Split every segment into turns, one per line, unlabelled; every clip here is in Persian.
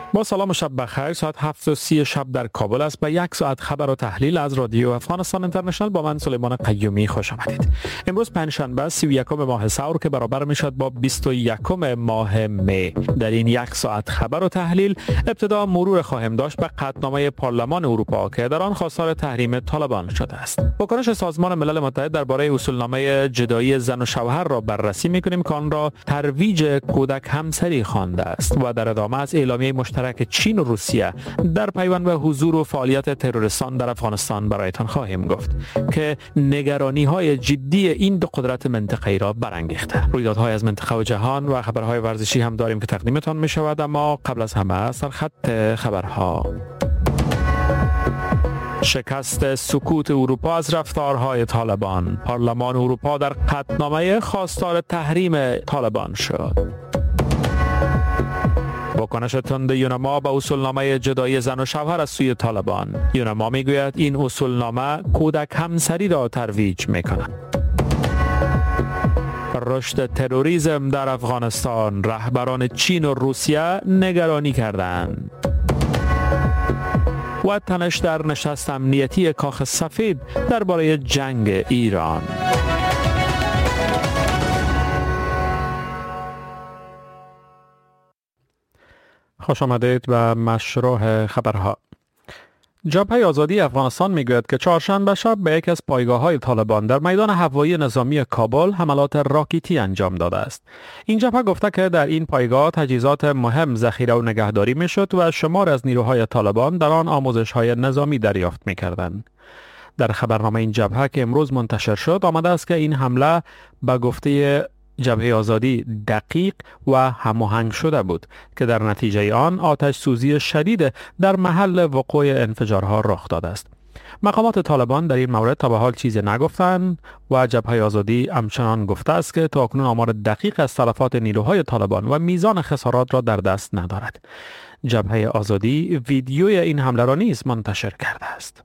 با سلام و شب بخیر. ساعت 7:30 شب در کابل است. به یک ساعت خبر و تحلیل از رادیو افغانستان اینترنشنال با من سلیمان قیومی خوش آمدید. امروز پنجشنبه 31 ماه ثور که برابر میشد با 21 ماه می. در این یک ساعت خبر و تحلیل ابتدا مرور خواهیم داشت به قطعنامه پارلمان اروپا که در آن خواستار تحریم طالبان شده است. واکنش سازمان ملل متحد درباره اصولنامه جدایی زن و شوهر را بررسی می‌کنیم که آن را ترویج کودک همسری خوانده است و در ادامه از اعلامیه مشترک چین و روسیه در پیوند به حضور و فعالیت تروریستان در افغانستان برایتان خواهیم گفت که نگرانی‌های جدی این دو قدرت منطقه‌ای را برانگیخته. رویدادهای از منطقه و جهان و خبرهای ورزشی هم داریم که تقدیمتان می‌شود، اما قبل از همه سرخط خبرها. شکست سکوت اروپا از رفتارهای طالبان. پارلمان اروپا در قطعنامه خواستار تحریم طالبان شد. واکنش تند یونما به اصولنامه جدایی زن و شوهر از سوی طالبان. یونما میگوید این اصولنامه کودک همسری را ترویج میکند. رشد تروریسم در افغانستان. رهبران چین و روسیه نگرانی کردند. و تنش در نشست امنیتی کاخ سفید درباره جنگ ایران. خوش آمدید به مشروع خبرها. جبهه آزادی افغانستان میگوید که چهارشنبه شب به یک از پایگاه‌های طالبان در میدان هوایی نظامی کابل حملات راکتی انجام داده است. این جبهه گفته که در این پایگاه تجهیزات مهم ذخیره و نگهداری میشد و شمار از نیروهای طالبان در آن آموزش‌های نظامی دریافت می‌کردند. در خبرنامه این جبهه که امروز منتشر شد آمده است که این حمله به گفته جبهه آزادی دقیق و هماهنگ شده بود که در نتیجه آن آتش سوزی شدید در محل وقوع انفجارها رخ داده است. مقامات طالبان در این مورد تا به حال چیزی نگفتند و جبهه آزادی همچنان گفته است که تاکنون آمار دقیق از تلفات نیروهای طالبان و میزان خسارات را در دست ندارد. جبهه آزادی ویدیوی این حمله را نیز منتشر کرده است.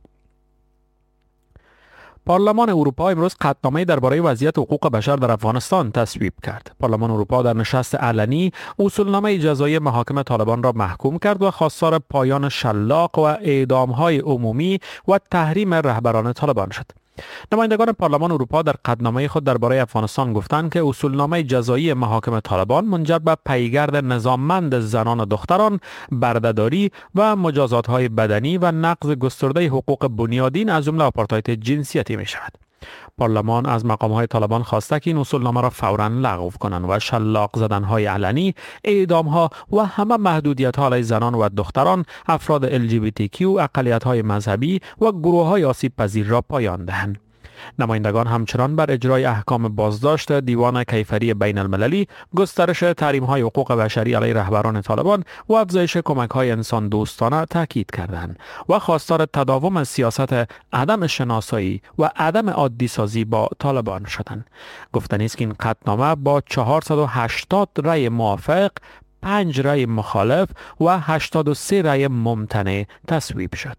پارلمان اروپا امروز قطعنامه درباره وضعیت حقوق بشر در افغانستان تصویب کرد. پارلمان اروپا در نشست علنی اصولنامه جزایی محاکم طالبان را محکوم کرد و خواستار پایان شلاق و اعدام‌های عمومی و تحریم رهبران طالبان شد. نمایندگان پارلمان اروپا در قطعنامه خود درباره افغانستان گفتند که اصولنامه جزایی محاکم طالبان منجر به پیگرد نظاممند زنان و دختران، بردهداری و مجازات‌های بدنی و نقض گسترده حقوق بنیادین از جمله آپارتاید جنسیتی می شود. پارلمان از مقام‌های طالبان خواسته که این اصولنامه را فوراً لغو کنند و شلاق زدن‌های علنی، اعدام‌ها و همه محدودیت‌ها علیه زنان و دختران، افراد LGBTQ، اقلیت‌های مذهبی و گروه‌های آسیب‌پذیر را پایان دهند. نمایندگان همچنان بر اجرای احکام بازداشت دیوان کیفری بین المللی، گسترش تحریم‌های حقوق بشری علیه رهبران طالبان و افزایش کمک‌های انسان دوستانه تاکید کردند و خواستار تداوم سیاست عدم شناسایی و عدم عادی سازی با طالبان شدند. گفتنی است که این قطعنامه با 480 رأی موافق، 5 رأی مخالف و 83 رأی ممتنع تصویب شد.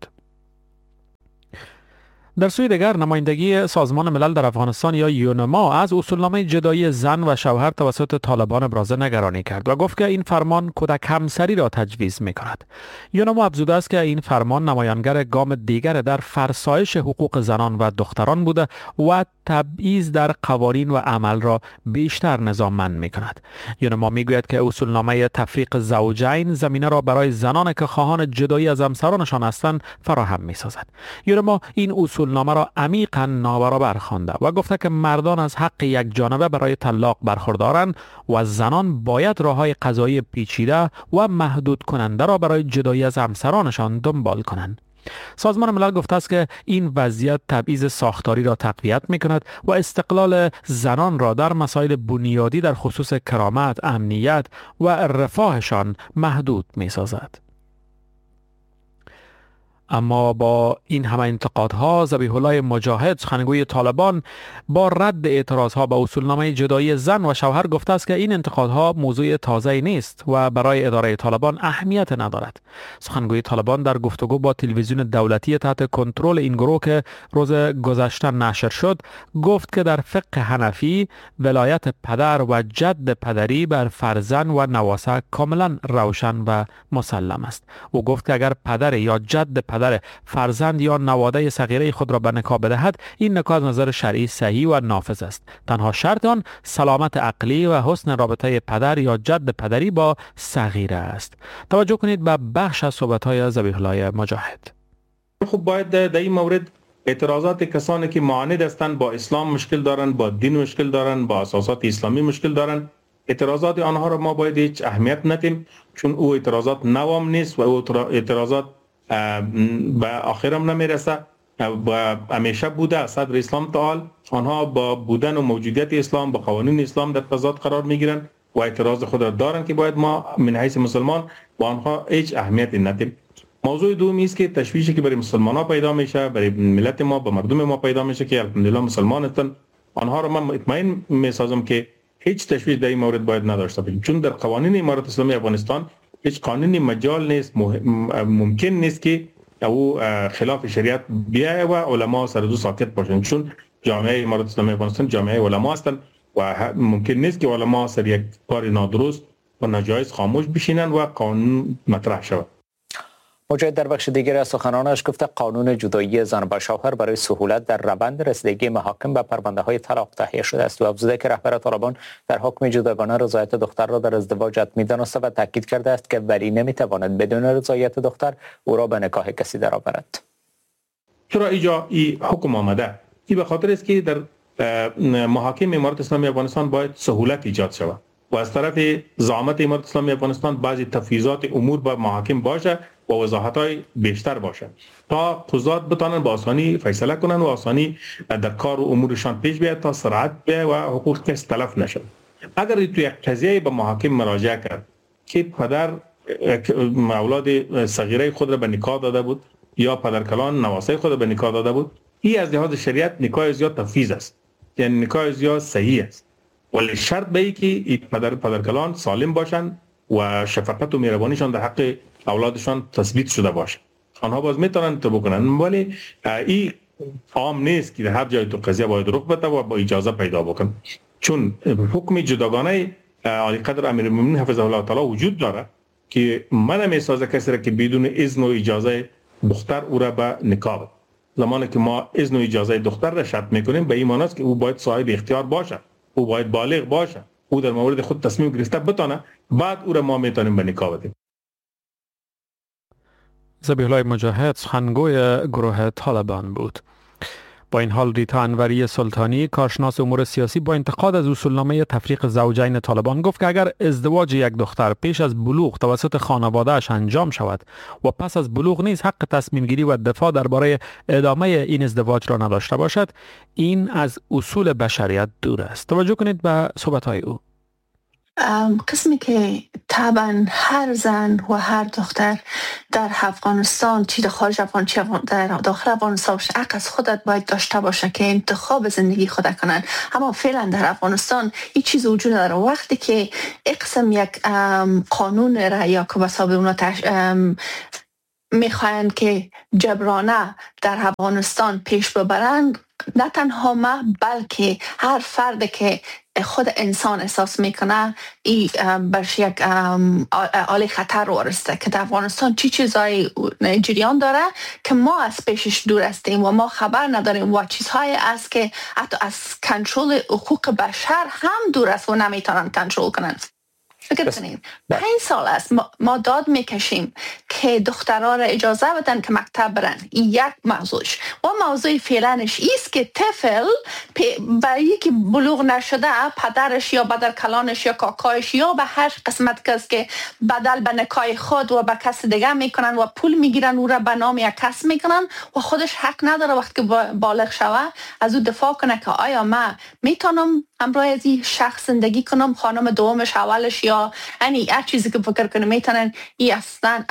در سوی دیگر نمایندگی سازمان ملل در افغانستان یا یونما از اصولنامه جدایی زن و شوهر توسط طالبان ابراز نگرانی کرد و گفت که این فرمان کودک همسری را تجویز می کند. یونما افزوده است که این فرمان نمایانگر گام دیگر در فرسایش حقوق زنان و دختران بوده و تبعیض در قوانین و عمل را بیشتر نظاممند می کند. یونما می گوید که اصولنامه تفریق زوجین زمینه را برای زنان که خواهان جدایی از همسرانشان هستند فراهم می سازد. یونما این اصولنامه را عمیقاً نابرابر خوانده و گفته که مردان از حق یک جانبه برای طلاق برخوردارند و زنان باید راههای قضایی پیچیده و محدود کننده را برای جدایی از همسرانشان دنبال کنند. سازمان ملل گفته است که این وضعیت تبعیض ساختاری را تقویت می کند و استقلال زنان را در مسائل بنیادی در خصوص کرامت، امنیت و رفاهشان محدود می سازد. اما با این همه انتقادها ذبیح الله مجاهد سخنگوی طالبان با رد اعتراضها به اصولنامه جدایی زن و شوهر گفته است که این انتقادها موضوع تازه نیست و برای اداره طالبان اهمیت ندارد. سخنگوی طالبان در گفتگو با تلویزیون دولتی تحت کنترل این گروه که روز گذشته نشر شد گفت که در فقه حنفی ولایت پدر و جد پدری بر فرزند و نواسه کاملا روشن و مسلم است. او گفت که اگر پدر یا جد پدر فرزند یا نواده صغیره خود را به نکاح بدهد این نکاح از نظر شرعی صحیح و نافذ است. تنها شرط آن سلامت عقلی و حسن رابطه پدر یا جد پدری با صغیره است. توجه کنید به بخش از صحبت‌های ذبیح الله مجاهد.
خب باید در این مورد اعتراضات کسانی که معاند هستند، با اسلام مشکل دارند، با دین مشکل دارند، با اساسات اسلامی مشکل دارند، اعتراضات آنها را ما باید هیچ اهمیت ندیم، چون او اعتراضات نوام نیست و او اعتراضات به آخرم نمیرسه و همیشه بوده. صدر اسلام تعالی آنها با بودن و موجودیت اسلام با قوانین اسلام در تضاد قرار میگیرند و اعتراض خود را دارند که باید ما من حیث مسلمان با آنها هیچ اهمیتی ندیم. موضوع دومی است که تشویشی که برای مسلمان ها پیدا میشه، برای ملت ما، با مردم ما پیدا میشه که الحمدلله مسلمان هستند، آنها را من مطمئن میسازم که هیچ تشویش در این مورد باید نداشته باشیم، چون در قوانین امارت اسلامی افغانستان هیچ قانونی مجال نیست، ممکن نیست که او خلاف شریعت بیاید و علما سر دو ساکت باشند، چون جامعه امارت اسلامی افغانستان جامعه علما هستند و ممکن نیست که علما سر یک کار نادرست و ناجایز خاموش بشینند و قانون مطرح شود.
مجاهد در بخش دیگر از سخنانش گفته قانون جدایی زن و شوهر برای سهولت در روند رسیدگی محاکم به پرونده های طلاق تهیه شده است و افزوده که رهبر طالبان در حکم جداگانه رضایت دختر را در ازدواج حتمی دانسته و تاکید کرده است که ولی نمیتواند بدون رضایت دختر او را به نکاح کسی درآورد.
چرا اینجا این حکم آمده؟ این به خاطر است که در محاکم امارت اسلامی افغانستان باید سهولت ایجاد شود و از طرف زعامت امارت اسلامی افغانستان بعضی تفویضات امور به محاکم باشه و وضاحت‌های بیشتر باشه تا قضات بتانن با آسانی فیصله کنن و آسانی در کار و امورشان پیش بیاد تا سرعت بیاد و حقوق کس تلف نشه. اگر تو یک قضیه به محاکم مراجعه کرد که پدر اولاد صغیره خود را به نکاح داده بود یا پدرکلان نواسه خود را به نکاح داده بود، این از لحاظ شریعت نکاح زیاد تفویض است، یعنی نکاح زیاد صحیح است، ولی شرط به ای که پدرکلان سالم باشند و شفقت و مهربانیشان در حق اولادشان تثبیت شده باشه. آنها باز میتونن تو بکنن، ولی این عام نیست که در هر جای تو قضیه باید رخ بده و با اجازه پیدا بکن، چون حکم جداگانه عالی قدر امیرالمومنین حفظه الله تعالی وجود داره که من میسازه کسی را که بدون اذن و اجازه دختر او را به نکاح بده. زمانی که ما اذن و اجازه دختر را شرط میکنیم به این معنی است که او باید صاحب اختیار باشه، او باید بالغ باشه، او در مورد خود تصمیم گرفته بتونه، بعد او را ما میتونیم به نکاح بدیم.
ذبیح الله مجاهد سخنگوی گروه طالبان بود. با این حال ریتا انوری سلطانی کارشناس امور سیاسی با انتقاد از اصولنامه تفریق زوجین طالبان گفت که اگر ازدواج یک دختر پیش از بلوغ توسط خانواده‌اش انجام شود و پس از بلوغ نیز حق تصمیم گیری و دفاع درباره ادامه این ازدواج را نداشته باشد، این از اصول بشریت دور است. توجه کنید به صحبت‌های او.
قسمی که طبعا هر زن و هر دختر در افغانستان، چی در خارج افغانستان چی در داخل افغانستان، حق از خودت باید داشته باشه که انتخاب زندگی خود کنن. اما فعلا در افغانستان این چیز وجود نداره. وقتی که یک قسم یک قانون را یا که بسابه اونا میخواین که جبرانه در افغانستان پیش ببرند، نه تنها ما بلکه هر فرد که خود انسان احساس میکنه این برش یک عالی خطر وارسته که در افغانستان چی چیزای جریان داره که ما از پیشش دور هستیم و ما خبر نداریم و چیزهایی است که حتی از کنترل حقوق بشر هم دور است و نمیتونن کنترل کنند. فکر کنید 5 سال است ما داد میکشیم که دخترها را اجازه بدن که مکتب برن. این یک موضوعش و موضوع فعلانش ایست که طفل برای که بلوغ نشده پدرش یا بدرکلانش یا کاکایش یا به هر قسمت کس که بدل به نکاح خود و به کس دیگه میکنن و پول میگیرن او را به نام یک کس میکنن و خودش حق نداره وقتی که بالغ شوه از او دفاع کنه که آیا من میتونم همراه از این شخص زندگی کنم، خانم دومش اولش یا یعنی هر چیزی که فکر کنه میتونن این اصلا از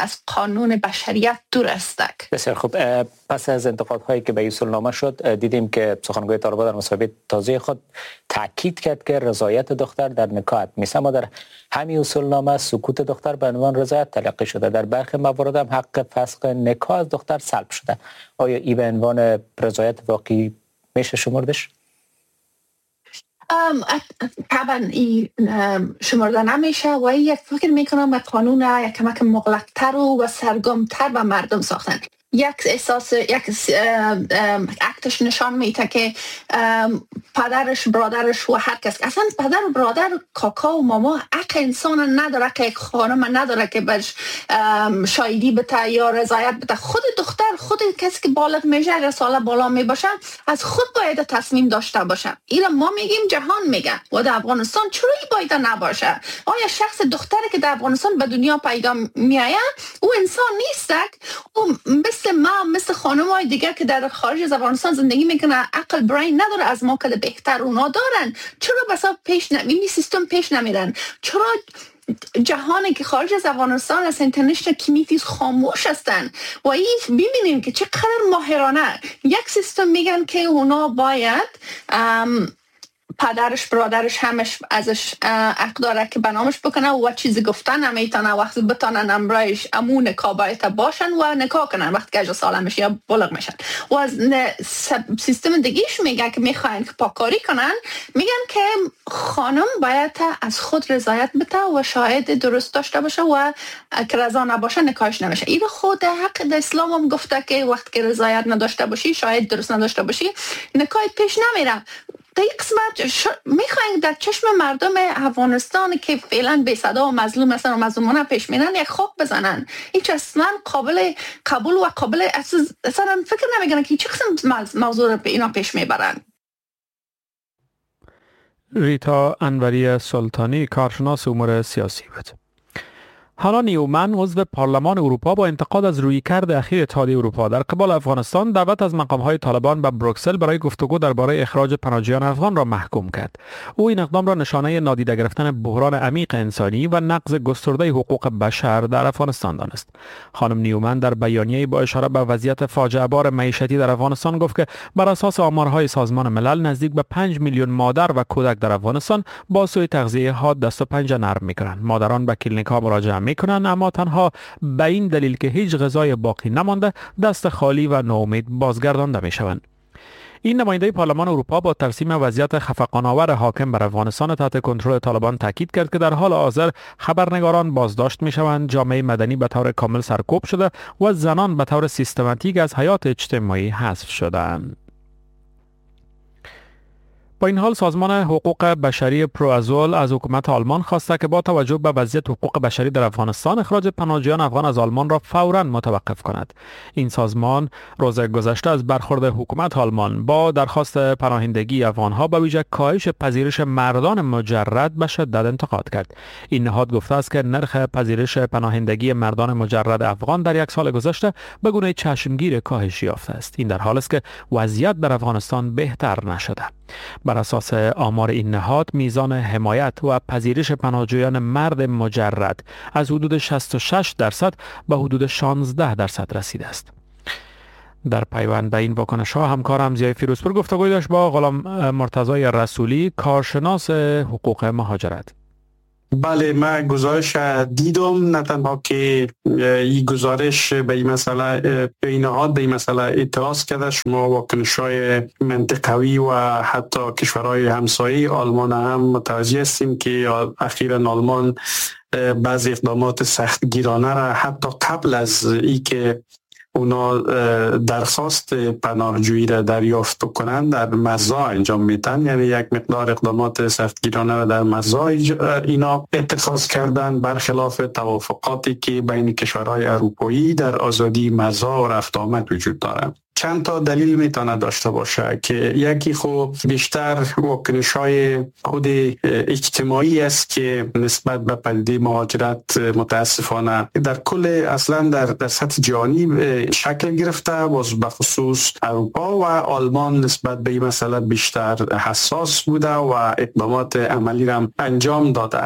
قانون بشریت دور است.
بسیار خوب. پس از انتقادهایی که به اصولنامه شد، دیدیم که سخنگوی طالبان در مصاحبه تازه خود تاکید کرد که رضایت دختر در نکاح است. اما در همین اصولنامه سکوت دختر به عنوان رضایت تلقی شده. در برخی موارد هم حق فسخ نکاح از دختر سلب شده. آیا این به عنوان رضایت واقعی میشه شمردش؟
طبعا این شمرده نمیشه و یک فکر میکنم که قانون یک کمک مغلق‌تر و سرگرم‌تر به مردم ساختن. یک احساس اکتش نشان میده که پدرش، برادرش و هر کس، اصلا پدر و برادر، کاکا و ماما حق انسان نداره که یک خانم نداره که برش شایدی بده یا رضایت بده. خود دختر، خود کسی که بالغ میشه، اگر سال بالا میباشه، از خود باید تصمیم داشته باشه. اینا ما میگیم، جهان میگه و در افغانستان چرا باید نباشه؟ آیا شخص دختری که در افغانستان به دنیا پیدا میآید او انسان نیست؟ او مثل خانم‌های دیگر که در خارج از افغانستان زندگی میکنه، عقل، برین نداره از ما که بهتر اونا دارن. چرا بسا پیش این سیستم پیش نمیرن؟ چرا جهانی که خارج از افغانستان از اینترنشنال کمیونیتیز خاموش هستن؟ و این ببینیم که چقدر ماهرانه یک سیستم میگن که اونا باید پدرش، برادرش همش ازش حق داره که بنامش بکنه و چیزی گفتن نمیتونه، وقتی بتانن امرایش امون نکاح باید باشن و نکاح کنن وقتی که 18 ساله میشه یا بلوغ میشن. و از سیستم دیگهش میگه که میخواین که پاکاری کنن، میگن که خانم باید از خود رضایت بده و شاهد درست داشته باشه و که رضا نباشه نکاحش نمیشه. این خود حق اسلام هم گفته که وقتی که رضایت نداشته باشی، شاهد درست نداشته باشی، نکاحت پیش نمیره. در یک قسمت میخواین در چشم مردم افغانستان که فعلا بی صدا و مظلوم هستن و مظلومانه پیش میرن یک خاک بزنن. این اصلا قابل قبول و قابل اصلا فکر نمیکنن که چه قسم موضوع رو به اینا پیش میبرن.
ریتا انوری سلطانی، کارشناس امور سیاسی بود. هانا نیومن، عضو پارلمان اروپا، با انتقاد از رویکرد اخیر اتحادیه اروپا در قبال افغانستان دعوت از مقام‌های طالبان به بروکسل برای گفتگو درباره اخراج پناهجویان افغان را محکوم کرد. او این اقدام را نشانه نادیده گرفتن بحران عمیق انسانی و نقض گسترده حقوق بشر در افغانستان دانست. خانم نیومن در بیانیه‌ای با اشاره به وضعیت فاجعه بار معیشتی در افغانستان گفت که بر اساس آمارهای سازمان ملل نزدیک به 5 میلیون مادر و کودک در افغانستان با سوء تغذیه ها دست و پنجه نرم می‌کنند. مادران به کلینیک‌ها مراجعه میکنن، اما تنها به این دلیل که هیچ غذای باقی نمانده دست خالی و ناامید بازگردانده میشوند. این نماینده پارلمان اروپا با ترسیم وضعیت خفقان‌آور حاکم بر افغانستان تحت کنترل طالبان تاکید کرد که در حال حاضر خبرنگاران بازداشت میشوند، جامعه مدنی به طور کامل سرکوب شده و زنان به طور سیستماتیک از حیات اجتماعی حذف شدند. با این حال سازمان حقوق بشری پروازول از حکومت آلمان خواسته که با توجه به وضعیت حقوق بشری در افغانستان اخراج پناهجویان افغان از آلمان را فوراً متوقف کند. این سازمان روز گذشته از برخورد حکومت آلمان با درخواست پناهندگی افغانها به ویژه کاهش پذیرش مردان مجرد به شدت انتقاد کرد. این نهاد گفته است که نرخ پذیرش پناهندگی مردان مجرد افغان در یک سال گذشته به گونه چشمگیر کاهش یافته است. این در حالی است که وضعیت در افغانستان بهتر نشده. بر اساس آمار این نهاد میزان حمایت و پذیرش پناهجویان مرد مجرد از حدود 66% به حدود 16% رسیده است. در پیوند به این واکنش‌ها همکارم زیای فیروزپور گفتگوی داشت با غلام مرتضی رسولی، کارشناس حقوق مهاجرت.
بله، من گزارش دیدم، نه تنها که این گزارش به این مسئله به این نهاد به این مسئله اعتراض کرده. شما واکنش‌های منطقوی و حتی کشورهای همسایه آلمان هم متوجه هستیم که اخیراً آلمان بعضی اقدامات سختگیرانه را حتی قبل از این که اونا درخواست پناهجویی را دریافت کنند در مزا انجام میدن، یعنی یک مقدار اقدامات سختگیرانه را در مزا اینا اتخاذ کردن، برخلاف توافقاتی که بین کشورهای اروپایی در آزادی مزا و رفت آمد وجود دارند. چند تا دلیل میتونه داشته باشه که یکی خب بیشتر واکنش‌های خود اجتماعی است که نسبت به پدیده مهاجرت متاسفانه در کل اصلا در سطح جهانی شکل گرفته، باز به خصوص اروپا و آلمان نسبت به این مسئله بیشتر حساس بوده و اقدامات عملی را انجام داده.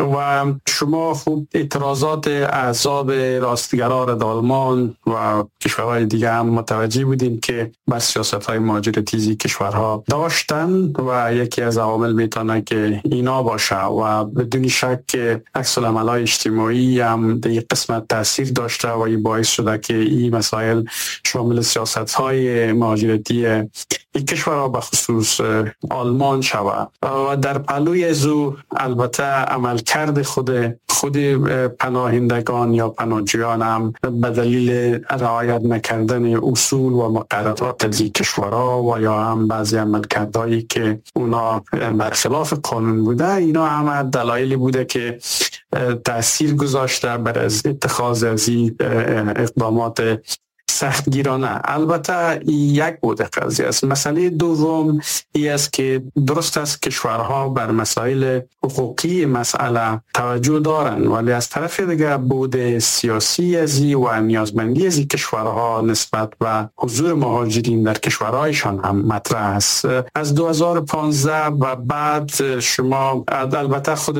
و شما خوب اعتراضات احزاب راستگرا در آلمان و کشورهای دیگه هم متوجه بودیم که بر سیاست‌های مهاجرتی کشورها داشتن و یکی از عوامل میتونه که اینا باشه و بدون شک که عکس العمل‌های اجتماعی هم در یک قسمت تاثیر داشته و این باعث شده که این مسائل شامل سیاست‌های مهاجرتی این کشورها به خصوص آلمان شود. و در پهلوی ازو البته عملکرد خود پناهندگان یا پناهجویان هم به دلیل رعایت نکردن اصول و مقررات این کشورها و یا هم بعضی عملکردهایی که اونا برخلاف قانون بوده، اینا هم دلایلی بوده که تأثیر گذاشته بر از اتخاذ از این اقدامات سختگیرانه. البته یک بوده قضیه است. مسئله دوم این است که درست است کشورها بر مسائل حقوقی مسئله توجه دارند، ولی از طرف دیگر بود سیاسی ازی و نیازمندی از کشورها نسبت به حضور مهاجرین در کشورهایشان هم مطرح است. از 2015 و بعد شما البته خود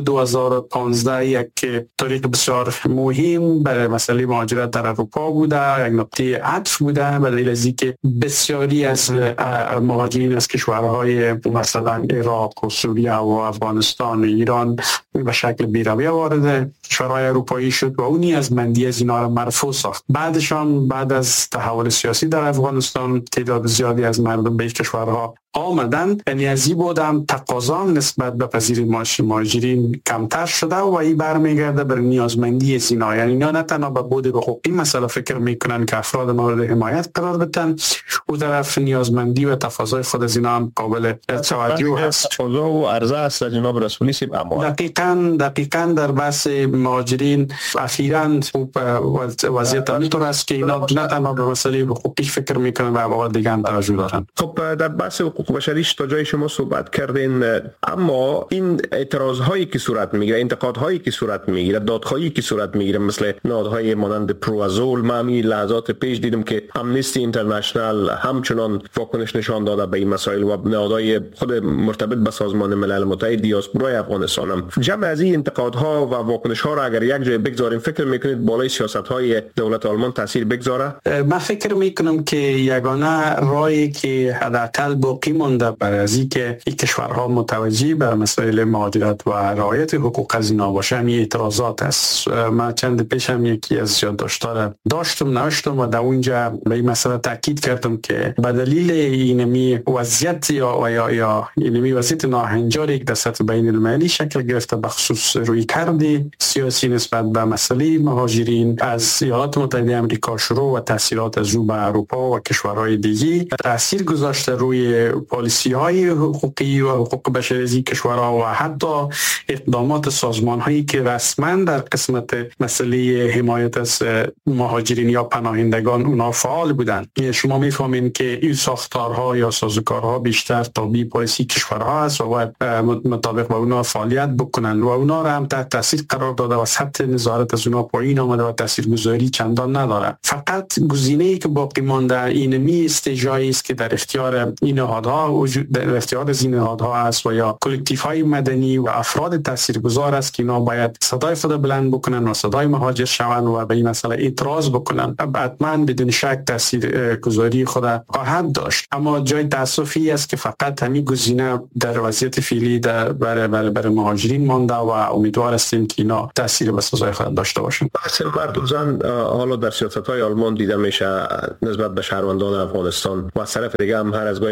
2015 یک تاریخ بسیار مهم برای مسئله مهاجرت در اروپا بوده، یک نقطه عطف بوده به دلیل از اینکه بسیاری از مهاجرین از کشورهای مثلا عراق و سوریه و افغانستان و ایران به شکل بی‌رویه وارد کشورهای اروپایی شد و اون نیازمندی از اینا را مرفوع ساخت. بعدشان بعد از تحول سیاسی در افغانستان تعداد زیادی از مردم به این کشورها آمدن، یعنی از این بودم تقاضا نسبت به پذیرش مهاجرین کمتر شده و این برمیگرده بر نیازمندی از اینا. یعنی اینا نه تنها به بود حقوقی مسئله فکر میکنن که افراد مورد حمایت قرار بدن، او طرف نیازمندی و تقاضای خود از اینا هم قابل توجه هست.
تقاضا و عرضه است جناب رسولی سیب.
دقیقاً در بحث مهاجرین اخیراً وضعیت اینطور است که اینا نه تنها به مسئله حقوقی فکر میکنن و موارد دیگه هم توجه دارن.
خب در بحث حقوق بشریش تا جای شما صحبت کردین، اما این اعتراض هایی که صورت میگیره، انتقادهایی که صورت میگیره، دادخواهی که صورت میگیره مثل نهادهای مانند پروازول، من همین لحظات پیش دیدم که امنیستی اینترنشنال همچنان واکنش نشان داده به این مسائل و نهادهای خود مرتبط به سازمان ملل متحد دیاسپورای افغانستان هم. جمع از این انتقادها و واکنش‌ها را اگر یک جای بگذاریم، فکر میکنید بالای سیاست‌های دولت آلمان تاثیر بگذاره؟
من فکر میکنم که یگانه راهی که حداقل باقی مونده برای از اینکه این کشورها متوجه بر مسائل مهاجرت و رعایت حقوق از اینا باشه همین اعتراضات است. من چند پیش هم یکی از یادداشت‌ها داشتم نوشتم و در اونجا به این مسئله تاکید کردم که به دلیل اینمی وضعیت یا اینمی وضعیت ناهنجاری که در سطح بین المللی شکل گرفته بخصوص روی کردی سیاسی نسبت به مسئله مهاجرین از ایالات متحده آمریکا شروع و تاثیرات از او به اروپا و کشورهای دیگه تاثیر گذاشته روی پالیسی‌های حقوقی و حقوق بشری کشورها و حتی اقدامات سازمان‌هایی که رسما در قسمت مسئله حمایت از مهاجرین یا پناهندگان اونا فعال بودند. شما می‌فهمین که این ساختارها یا سازوکارها بیشتر تابع پالیسی کشورها است و باید مطابق با اونا فعالیت بکنن و اونا را هم تحت تاثیر قرار داده و سطح نظارت از اونا پایین آمده و تاثیرگذاری چندان نداره. فقط گزینه‌ای که باقی مانده اینمی استجایی است که در اختیار این نهادها در اختیار از این نهادها است و یا کلکتیوهای مدنی و افراد تاثیرگذار است که اینا باید صدای خود بلند بکنن و صدای مهاجر شوند و به این مسئله اعتراض بکنن. حتما بدون شک تاثیرگذاری خود خواهد داشت، اما جای تاسفی است که فقط همین گزینه در وضعیت فعلی برای مهاجرین مانده و امیدوار هستیم که اینا تاثیر به سزای خود داشته باشند.
بحث مردوزان حالا در سیاست‌های آلمان دیده میشه نسبت به شهروندان افغانستان و از طرف دیگه هم هر از گاهی می‌بینیم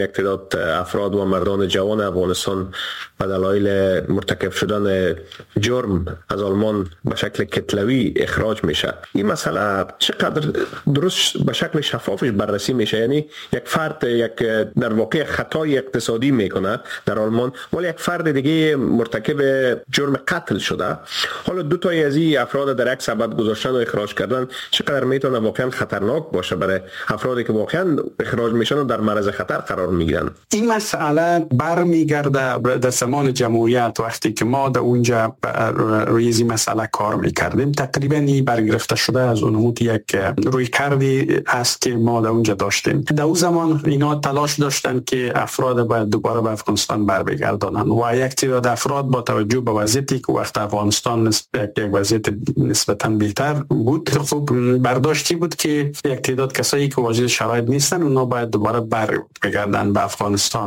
یک تعداد افراد و مردان جوان افغانستان به دلایل مرتکب شدن جرم از آلمان به شکل کتلوی اخراج میشه. این مسئله چقدر درست به شکل شفافش بررسی میشه؟ یعنی یک فرد در واقع خطای اقتصادی میکنه در آلمان، ولی یک فرد دیگه مرتکب جرم قتل شده، حالا دو تای از این افراد در یک سبد گذاشتن و اخراج کردن چقدر میتونه واقعا خطرناک باشه برای افرادی که واقعا اخراج میشن و در معرض خطر قرار میگیرن.
این مسئله برمیگرده در زمان جمهوریت، وقتی که ما در اونجا روی این مسئله کار میکردیم. تقریبا این برگرفته شده از اون یک روی کردی است که ما در اونجا داشتیم. در اون زمان اینا تلاش داشتن که افراد باید دوباره به افغانستان برگردانن و یک تعداد افراد با توجه به وضعیتی که وقت افغانستان یک وضعیت نسبتاً بهتر بود، خب برداشتی بود که یک تعداد کسایی که واجد شرایط نیستن اونا باید دوباره برگردن به افغانستان.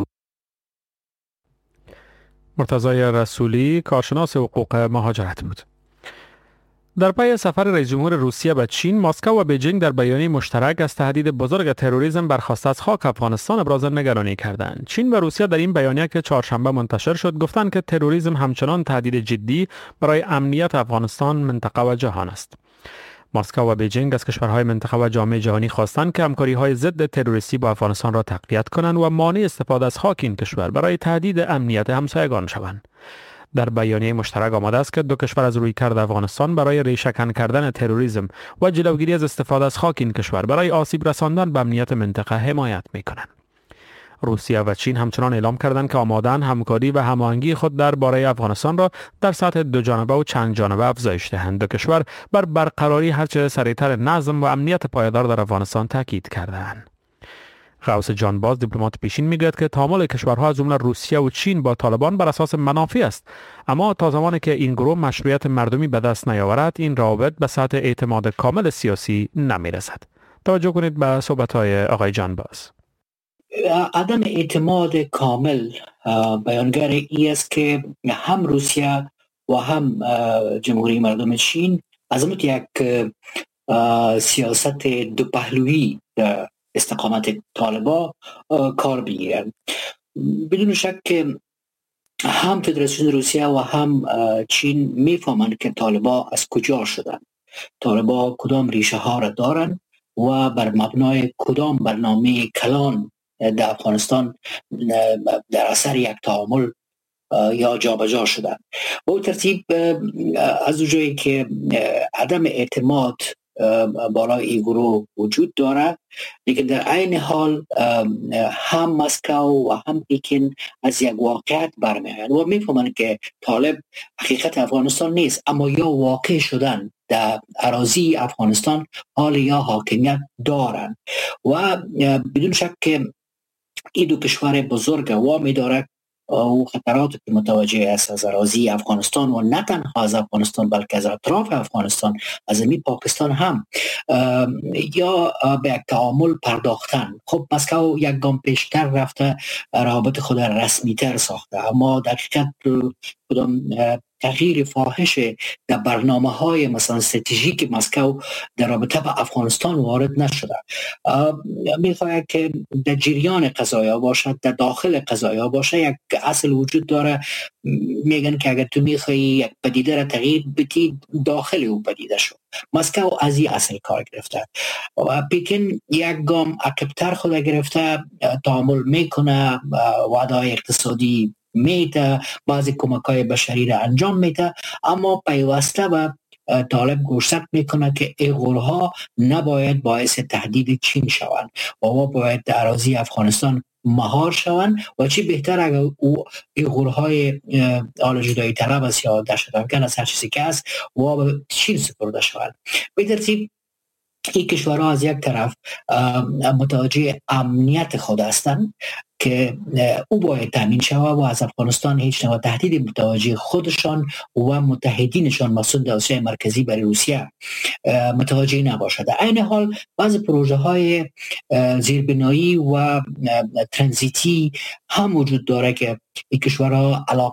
مرتضی رسولی، کارشناس حقوق مهاجرت بود. در پی سفر رئیس جمهور روسیه به چین، مسکو و بیجینگ در بیانیه مشترک از تهدید بزرگ تروریسم برخاسته از خاک افغانستان ابراز نگرانی کردند. چین و روسیه در این بیانیه که چهارشنبه منتشر شد گفتند که تروریسم همچنان تهدید جدی برای امنیت افغانستان، منطقه و جهان است. مسکو و بیجینگ از کشورهای منطقه و جامعه جهانی خواستند که همکاری‌های ضد تروریستی با افغانستان را تقویت کنند و مانع استفاده از خاک این کشور برای تهدید امنیت همسایگان شوند. در بیانیه مشترک آمده است که دو کشور از رویکرد افغانستان برای ریشه‌کن کردن تروریسم و جلوگیری از استفاده از خاک این کشور برای آسیب رساندن به امنیت منطقه حمایت می‌کنند. روسیه و چین همچنان اعلام کردند که آماده‌اند همکاری و هماهنگی خود درباره افغانستان را در سطح دو جانبه و چند جانبه افزایش دهند. دو کشور بر برقراری هرچه سریعتر نظم و امنیت پایدار در افغانستان تاکید کردند. غوث جانباز، دیپلمات پیشین، میگوید که تعامل کشورها از جمله روسیه و چین با طالبان بر اساس منافع است، اما تا زمانی که این گروه مشروعیت مردمی به دست نیاورد این روابط به سطح اعتماد کامل سیاسی نمیرسد. توجه کنید به صحبت‌های آقای جانباز.
عدم اعتماد کامل بیانگر ای است که هم روسیه و هم جمهوری مردم چین از یک سیاست دو پهلویی استقامت طالبان کار بگیرند. بدون شک که هم فدراسیون روسیه و هم چین میفهمند که طالبان از کجا شدند، طالبان کدام ریشه ها را دارند و بر مبنای کدام برنامه کلان در افغانستان در اثر یک تعامل یا جابجا شدند. با ترتیب از اونجایی که عدم اعتماد بالای این گروه وجود داره، لیکن در عین حال هم مسکو و هم پکین از یک واقعیت برمیآیند و میفهمند که طالب حقیقت افغانستان نیست، اما یا واقع شدن در اراضی افغانستان حال یا حاکمیت دارند و بدون شک که این دو کشور بزرگ وامی داره و خطرات که متوجه است از اراضی افغانستان و نه تنها از افغانستان بلکه از اطراف افغانستان، از زمین پاکستان هم یا به یک تعامل پرداختن. خب مسکو یک گام پیشتر رفته، روابط خود رسمی تر ساخته، اما در حقیقت کدام تغییر فاحش در برنامه های مثلا استراتژیک مسکو در رابطه با افغانستان وارد نشده. میخواهد که در جریان قضایا باشد، در داخل قضایا باشه. یک اصل وجود داره، میگن که اگر تو میخوایی یک پدیده را تغییر بدی داخل او پدیده شو. مسکو از این اصل کار گرفته و پکین یک گام عقب‌تر خود گرفته، تعامل میکنه، وعده اقتصادی میده، بعضی کمک‌های بشری را انجام میده، اما پیوسته و طالب گوشزد میکنه که این غورها نباید باعث تهدید چین شوند و باید در اراضی افغانستان مهار شوند و چی بهتر اگر این غورهای حال جدایی طلب است یا دهشت افکن از هر چیزی که است و به چین سپرده شوند. به ترتیب این کشورها از یک طرف متوجه امنیت خود هستند که او باید تامین شود و از افغانستان هیچ نوع تهدید متوجه خودشان و متحدینشان مسئول آسیای مرکزی برای روسیه متوجه نباشد. در این حال بعض پروژه های زیربنایی و ترانزیتی هم وجود داره که این کشورها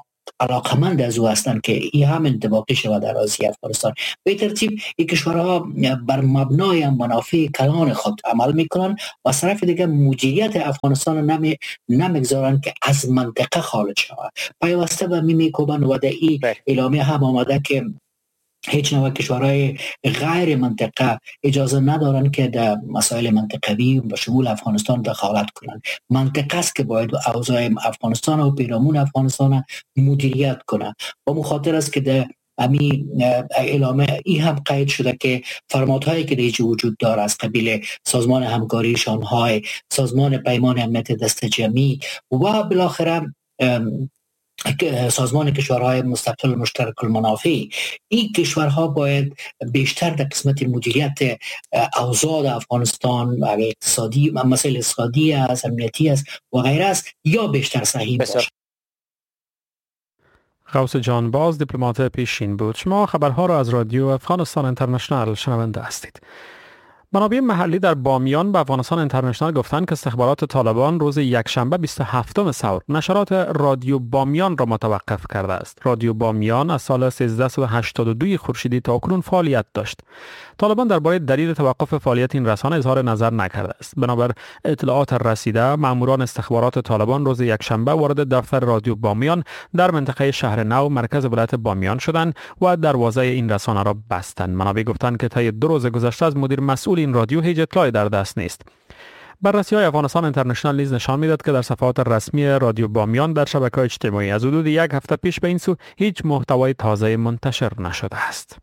علاقمند از او هستند که این هم انطباقی شود در اراضی افغانستان. به ترتیب این کشورها بر مبنای منافع کلان خود عمل میکنند و از طرف دیگه مدیریت افغانستان نمیگذارند که از منطقه خارج شود. پیوسته به میکوبند و در این اعلامیه هم آمده که هیچ نوع کشورهای غیر منطقه اجازه ندارند که در مسائل منطقوی به شمول افغانستان دخالت کنند. منطقه است که باید اوضاع افغانستان و پیرامون افغانستان مدیریت کنند. و مخاطر است که در اعلامه این هم قید شده که فرمانهایی که دیگه وجود داره از قبیل سازمان همکاری شانگهای، سازمان پیمان امنیت دست جمعی و بالاخره سازمان کشورهای مستقل مشترک المنافع، این کشورها باید بیشتر در قسمت مدیریت اوضاع افغانستان اقتصادی، مسائل اقتصادی است، امنیتی است و غیره است یا بیشتر صحیح باشه.
غوث جانباز دیپلمات پیشین بود. شما خبرها را از رادیو افغانستان اینترنشنال شنونده هستید. منابع محلی در بامیان به افغانستان اینترنشنال گفتند که استخبارات طالبان روز یکشنبه 27 ثور نشرات رادیو بامیان را متوقف کرده است. رادیو بامیان از سال 1382 خورشیدی تا اکنون فعالیت داشت. طالبان درباره دلیل توقف فعالیت این رسانه اظهار نظر نکرده است. بنابر اطلاعات رسیده، ماموران استخبارات طالبان روز یکشنبه وارد دفتر رادیو بامیان در منطقه شهر نو مرکز ولایت بامیان شدند و دروازه این رسانه را بستند. منابع گفتند که طی 2 روز گذشته از مدیر مسئول این رادیو هیچ اطلاعی در دست نیست. بررسی‌های افغانستان اینترنشنال نیز نشان می‌دهد که در صفحات رسمی رادیو بامیان در شبکه‌های اجتماعی از حدود 1 هفته پیش به این سو هیچ محتوای تازه منتشر نشده است.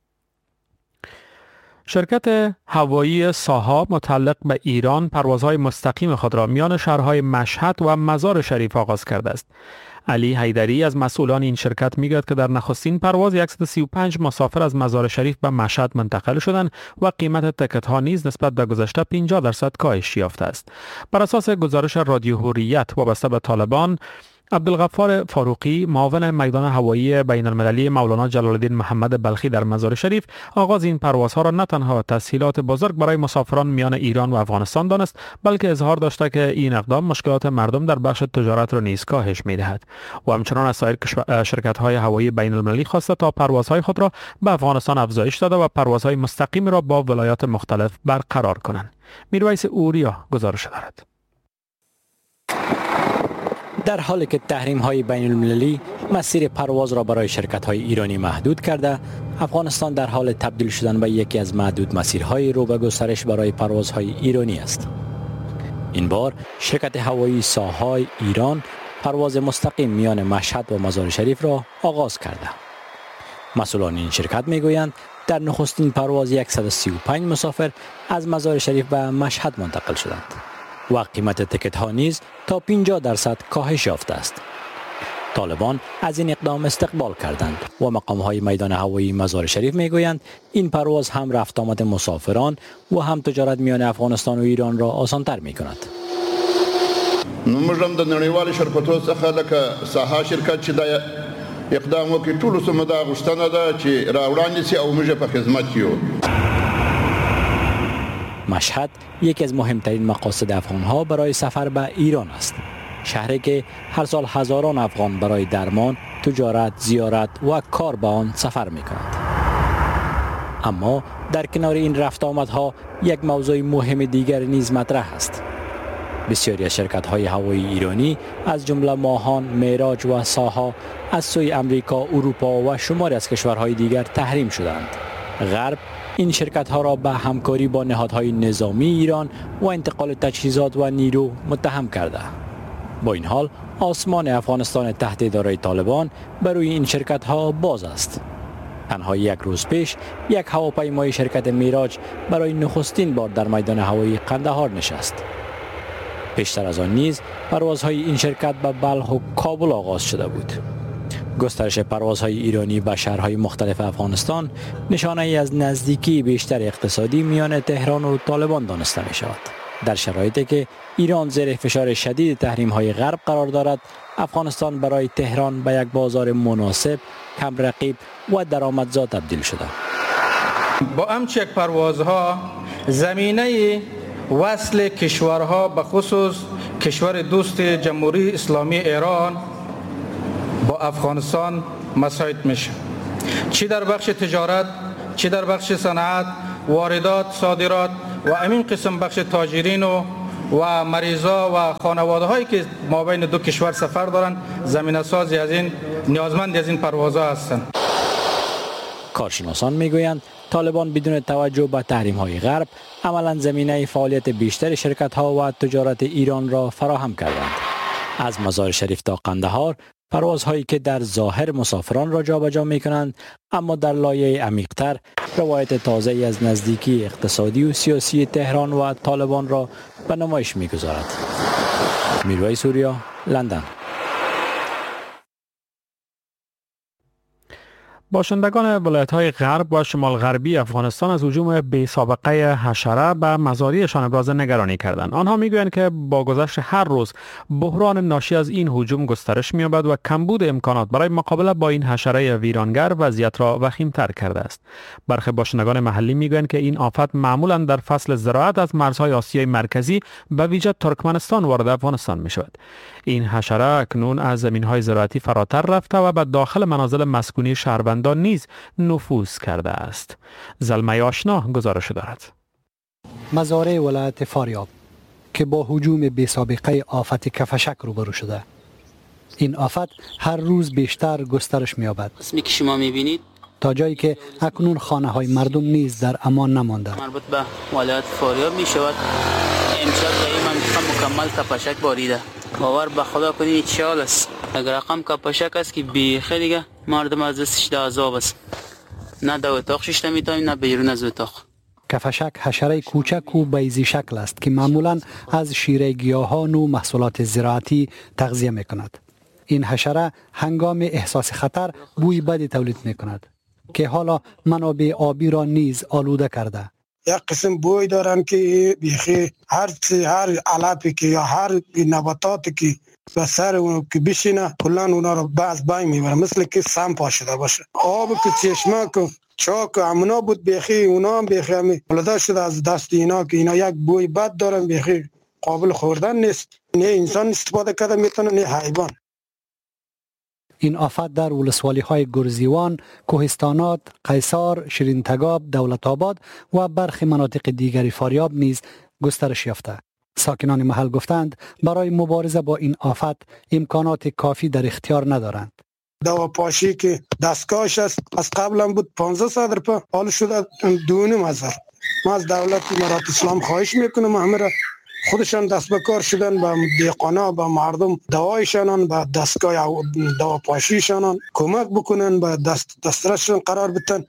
شرکت هوایی ساها متعلق به ایران پروازهای مستقیم خود را میان شهرهای مشهد و مزار شریف آغاز کرده است. علی حیدری از مسئولان این شرکت میگوید که در نخستین پرواز 135 مسافر از مزار شریف به مشهد منتقل شدند و قیمت تکت ها نیز نسبت به گذشته 50% کاهش یافته است. بر اساس گزارش رادیو حریت وابسته به طالبان، عبدالغفار فاروقی معاون میدان هوایی بین المللی مولانا جلال الدین محمد بلخی در مزار شریف آغاز این پروازها را نه تنها تسهیلات بزرگ برای مسافران میان ایران و افغانستان دانست، بلکه اظهار داشته که این اقدام مشکلات مردم در بخش تجارت را نیز کاهش می‌دهد و همچنان از سایر شرکت‌های هوایی بین المللی خواسته تا پروازهای خود را به افغانستان افزایش داده و پروازهای مستقیم را با ولایات مختلف برقرار کنند. میرویس اوریا گزارش دارد.
در حالی که تحریم‌های بین المللی مسیر پرواز را برای شرکت‌های ایرانی محدود کرده، افغانستان در حال تبدیل شدن به یکی از معدود مسیرهای رو به گسترش برای پروازهای ایرانی است. این بار شرکت هوایی ساهای ایران پرواز مستقیم میان مشهد و مزار شریف را آغاز کرده. مسئولان این شرکت میگویند در نخستین پرواز 135 مسافر از مزار شریف به مشهد منتقل شدند و قیمت تکت ها نیز تا 50% کاهش یافته است. طالبان از این اقدام استقبال کردند و مقام های میدان هوایی مزار شریف میگویند این پرواز هم رفت آمد مسافران و هم تجارت میان افغانستان و ایران را آسان‌تر می‌کند.
نومجم د نړیوال شرکتونو څخه لکه ساها شرکت چې د اقدام وکړي ټولو سمه دا غوښتنه ده چې راوړاندې سي او موږ په خدمت کې یو.
مشهد یکی از مهمترین مقاصد افغان‌ها برای سفر به ایران است. شهری که هر سال هزاران افغان برای درمان، تجارت، زیارت و کار به آن سفر می‌کنند. اما در کنار این رفت آمدها یک موضوع مهم دیگر نیز مطرح است. بسیاری از شرکت‌های هوایی ایرانی از جمله ماهان، معراج و ساها از سوی امریکا، اروپا و شماری از کشورهای دیگر تحریم شدند. غرب این شرکت‌ها را به همکاری با نهادهای نظامی ایران و انتقال تجهیزات و نیرو متهم کرده. با این حال آسمان افغانستان تحت اداره طالبان بر روی این شرکت‌ها باز است. تنها یک روز پیش یک هواپیمای شرکت معراج برای نخستین بار در میدان هوایی قندهار نشست. پیشتر از آن نیز پروازهای این شرکت به بلخ و کابل آغاز شده بود. گسترش پروازهای ایرانی به شهرهای مختلف افغانستان نشانه ای از نزدیکی بیشتر اقتصادی میان تهران و طالبان دانسته می شود. در شرایطی که ایران زیر فشار شدید تحریم‌های غرب قرار دارد، افغانستان برای تهران به یک بازار مناسب، کم رقیب و درآمدزا تبدیل شده.
با همچین پروازها زمینه وصل کشورها به خصوص کشور دوست جمهوری اسلامی ایران با با افغانستان مساعد میشه، چی در بخش تجارت، چی در بخش صنعت، واردات، صادرات و همین قسم بخش تاجرین و مریضا و خانواده هایی که ما بین دو کشور سفر دارن زمینه سازی از این نیازمند از این پروازها هستند.
کارشناسان میگویند طالبان بدون توجه به تحریم های غرب عملا زمینه فعالیت بیشتر شرکت ها و تجارت ایران را فراهم کردند. از مزار شریف تا قندهار پروازهایی که در ظاهر مسافران را جابجا می کنند، اما در لایه عمیق‌تر روایت تازه‌ای از نزدیکی اقتصادی و سیاسی تهران و طالبان را به نمایش می گذارد. میرویس سوریا، لندن.
باشندگان ولایت‌های غرب و شمال غربی افغانستان از هجوم بی سابقه حشره به مزاریشان ابراز نگرانی کردند. آنها میگویند که با گذشت هر روز بحران ناشی از این هجوم گسترش می‌یابد و کمبود امکانات برای مقابله با این حشره ویرانگر وضعیت را وخیم‌تر کرده است. برخی باشندگان محلی میگویند که این آفت معمولاً در فصل زراعت از مرزهای آسیای مرکزی به ویژه ترکمنستان وارد افغانستان می‌شود. این حشره اکنون از زمین‌های زراعتی فراتر رفته و به داخل منازل مسکونی شهروندان نیز نفوذ کرده است. زلمه آشنا گزارش دارد.
مزارع ولایت فاریاب که با هجوم بی سابقه آفت کفشک روبرو شده. این آفت هر روز بیشتر گسترش می‌یابد.
اسمی که شما می‌بینید
تا جایی که اکنون خانه‌های مردم نیز در امان نمانده.
مربوط به ولایت فاریاب می‌شود. امشب در این منطقه مکمل کفشک باریده. باور به خدا کنید چه حال است. اگر رقم کپشک است که بیخی دیگه مردم از دستش در عذاب است. نه در اتاق شش نمیتونیم نه بیرون از اتاق.
کفشک حشره کوچک و بیضی شکل است که معمولاً از شیره گیاهان و محصولات زراعتی تغذیه میکند. این حشره هنگام احساس خطر بوی بدی تولید میکند که حالا منابع آبی را نیز آلوده کرده.
یک قسم بوی دارن که بیخی هر علفی که یا هر نباتاتی که به سر اون که بشینه کلا اونا رو باز بین میبره، مثل که سم پاشیده باشه. آب که چشمه که چاک امنا بود بیخی اونا هم بیخی همی ولده شده از دست اینا که اینا یک بوی بد دارن، بیخی قابل خوردن نیست. نه انسان استفاده کرده میتونه نه حیوان.
این آفت در ولسوالی‌های گرزیوان، کوهستانات، قیصار، شیرینتگاب، دولت‌آباد و برخی مناطق دیگری فاریاب نیز گسترش یافته. ساکنان محل گفتند برای مبارزه با این آفت امکانات کافی در اختیار ندارند.
دواپاشی که دستگاهش است از قبل هم بود 1500 روپیه، حالا شده 2500. ما از دولت امارات اسلام خواهش میکنم همه خودشان دست به کار شدن به دیقانا به مردم دوایشان به دستگاه دواپاشیشان کمک بکنن به دسترسشان قرار بدن.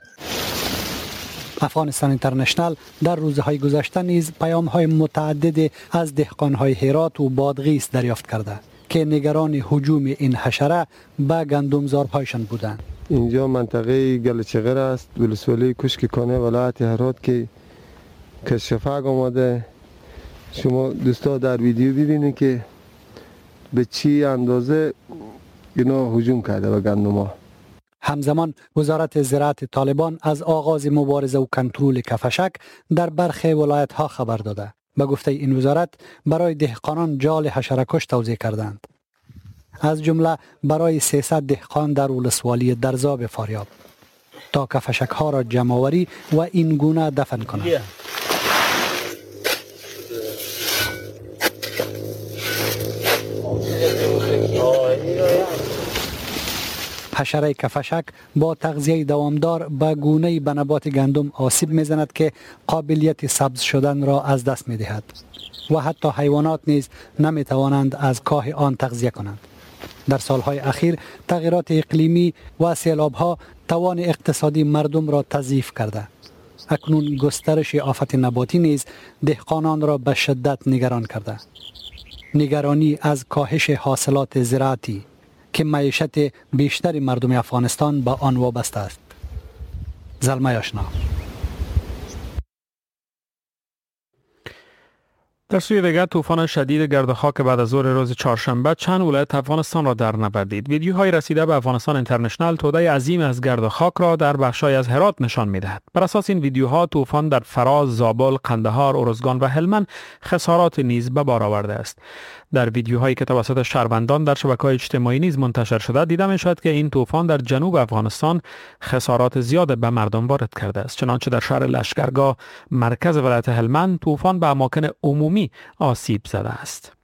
افغانستان اینترنشنال در روزهای گذشته نیز پیام‌های متعدد از دهقان‌های هرات و بادغیس دریافت کرده که نگران هجوم این حشره به گندمزارهایشان بودند.
اینجا منطقه گلچغر است، ولسوالی کوشک کانه ولایت هرات که کشفک آمده. شما دوستا در ویدیو ببینید که به چی اندازه اینا هجوم کرده به گندم‌ها.
همزمان وزارت زراعت طالبان از آغاز مبارزه و کنترل کفشک در برخی ولایت‌ها خبر داده. به گفته این وزارت برای دهقانان جال حشره‌کش توزیع کردند. از جمله برای 300 دهقان در ولسوالی درزاب فاریاب تا کفشک‌ها را جمع‌آوری و این گونه دفن کنند. حشره کفشک با تغذیه دوامدار به گونه‌ای به نبات گندم آسیب می‌زند که قابلیت سبز شدن را از دست می‌دهد و حتی حیوانات نیز نمی‌توانند از کاه آن تغذیه کنند. در سالهای اخیر تغییرات اقلیمی و سیلاب‌ها توان اقتصادی مردم را تضعیف کرده. اکنون گسترش آفت نباتی نیز دهقانان را به شدت نگران کرده. نگرانی از کاهش حاصلات زراعتی که معیشت بیشتر مردم افغانستان به آن وابسته است. زلمه آشنا.
در سوی دیگر طوفان شدید گرد و خاک بعد از ظهر روز چهارشنبه چند ولایت افغانستان را در نوردید. ویدیوهای رسیده به افغانستان اینترنشنال توده عظیم از گرد و خاک را در بخشای از هرات نشان می‌دهد. بر اساس این ویدیوها طوفان در فراز، زابل، قندهار، ارزگان و هلمند خسارات نیز به بار آورده است. در ویدیوهایی که توسط شهروندان در شبکه‌های اجتماعی نیز منتشر شده دیده می‌شود که این طوفان در جنوب افغانستان خسارات زیاد به مردم وارد کرده است. چنانچه در شهر لشکرگاه مرکز ولایت هلمند طوفان به اماکن عمومی آسیب زده است.